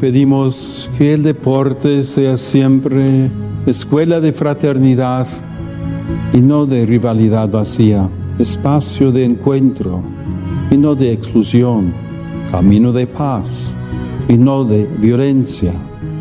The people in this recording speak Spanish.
pedimos que el deporte sea siempre escuela de fraternidad y no de rivalidad vacía, espacio de encuentro y no de exclusión, camino de paz y no de violencia,